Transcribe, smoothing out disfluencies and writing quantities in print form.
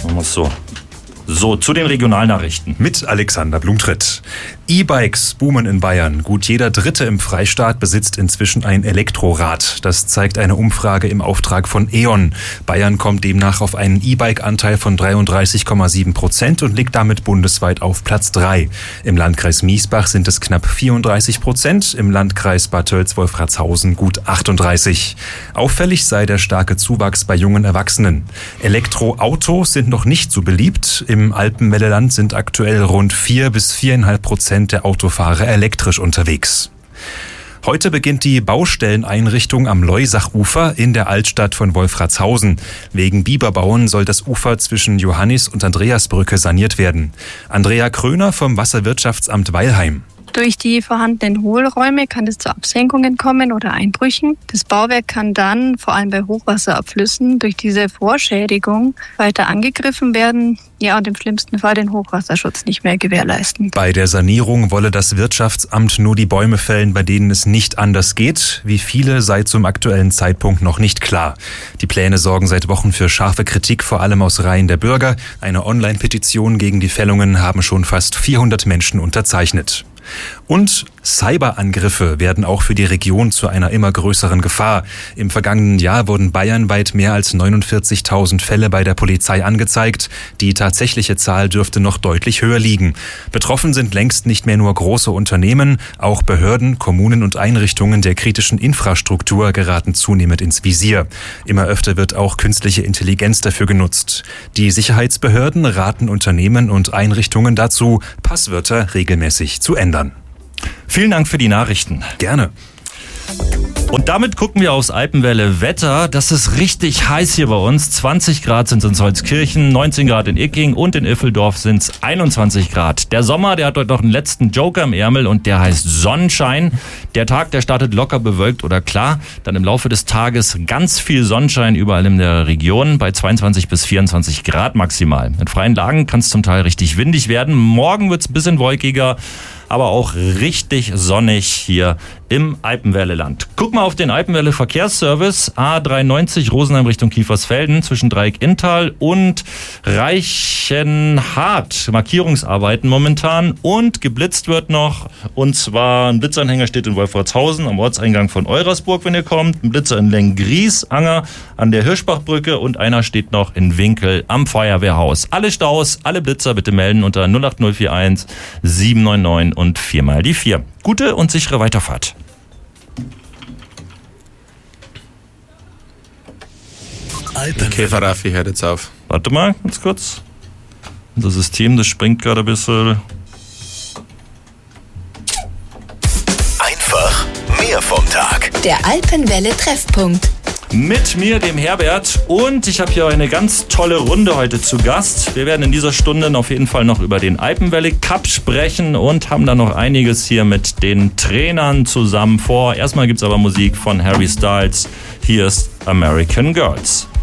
Machen wir es so. So, zu den Regionalnachrichten. Mit Alexander Blumtritt. E-Bikes boomen in Bayern. Gut jeder Dritte im Freistaat besitzt inzwischen ein Elektrorad. Das zeigt eine Umfrage im Auftrag von E.ON. Bayern kommt demnach auf einen E-Bike-Anteil von 33,7% und liegt damit bundesweit auf Platz 3. Im Landkreis Miesbach sind es knapp 34%, im Landkreis Bad Tölz-Wolfratshausen gut 38%. Auffällig sei der starke Zuwachs bei jungen Erwachsenen. Elektroautos sind noch nicht so beliebt. Im Alpenmelleland sind aktuell rund 4 bis 4,5% der Autofahrer elektrisch unterwegs. Heute beginnt die Baustelleneinrichtung am Leusachufer in der Altstadt von Wolfratshausen. Wegen Biberbauen soll das Ufer zwischen Johannis- und Andreasbrücke saniert werden. Andrea Kröner vom Wasserwirtschaftsamt Weilheim. Durch die vorhandenen Hohlräume kann es zu Absenkungen kommen oder Einbrüchen. Das Bauwerk kann dann, vor allem bei Hochwasserabflüssen, durch diese Vorschädigung weiter angegriffen werden. Ja, und im schlimmsten Fall den Hochwasserschutz nicht mehr gewährleisten. Bei der Sanierung wolle das Wirtschaftsamt nur die Bäume fällen, bei denen es nicht anders geht. Wie viele sei zum aktuellen Zeitpunkt noch nicht klar. Die Pläne sorgen seit Wochen für scharfe Kritik, vor allem aus Reihen der Bürger. Eine Online-Petition gegen die Fällungen haben schon fast 400 Menschen unterzeichnet. Und Cyberangriffe werden auch für die Region zu einer immer größeren Gefahr. Im vergangenen Jahr wurden bayernweit mehr als 49.000 Fälle bei der Polizei angezeigt. Die tatsächliche Zahl dürfte noch deutlich höher liegen. Betroffen sind längst nicht mehr nur große Unternehmen, auch Behörden, Kommunen und Einrichtungen der kritischen Infrastruktur geraten zunehmend ins Visier. Immer öfter wird auch künstliche Intelligenz dafür genutzt. Die Sicherheitsbehörden raten Unternehmen und Einrichtungen dazu, Passwörter regelmäßig zu ändern. Vielen Dank für die Nachrichten. Gerne. Und damit gucken wir aufs Alpenwelle Wetter. Das ist richtig heiß hier bei uns. 20 Grad sind es in Holzkirchen, 19 Grad in Icking und in Iffeldorf sind es 21 Grad. Der Sommer, der hat heute noch einen letzten Joker im Ärmel und der heißt Sonnenschein. Der Tag, der startet locker bewölkt oder klar. Dann im Laufe des Tages ganz viel Sonnenschein überall in der Region bei 22 bis 24 Grad maximal. In freien Lagen kann es zum Teil richtig windig werden. Morgen wird es ein bisschen wolkiger, aber auch richtig sonnig hier im Alpenwelleland. Guck mal auf den Alpenwelle Verkehrsservice A93 Rosenheim Richtung Kiefersfelden zwischen Dreieck-Inntal und Reichenhart. Markierungsarbeiten momentan und geblitzt wird noch. Und zwar ein Blitzanhänger steht in Wolfratshausen am Ortseingang von Eurasburg, wenn ihr kommt. Ein Blitzer in Lenggries-Anger an der Hirschbachbrücke und einer steht noch in Winkel am Feuerwehrhaus. Alle Staus, alle Blitzer bitte melden unter 08041 799 und 4 mal die 4. Gute und sichere Weiterfahrt. Käfer Raffi hört jetzt auf. Warte mal, ganz kurz. Unser System, das springt gerade ein bisschen. Einfach mehr vom Tag. Der Alpenwelle Treffpunkt. Mit mir, dem Herbert, und ich habe hier eine ganz tolle Runde heute zu Gast. Wir werden in dieser Stunde auf jeden Fall noch über den Alpenwelle Cup sprechen und haben da noch einiges hier mit den Trainern zusammen vor. Erstmal gibt's aber Musik von Harry Styles. Hier ist American Girls.